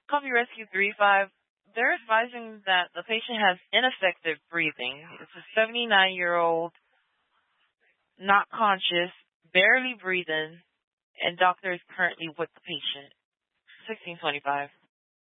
Coffee Rescue 35, they're advising that the patient has ineffective breathing. It's a 79-year-old, not conscious, barely breathing, and doctor is currently with the patient. 1625.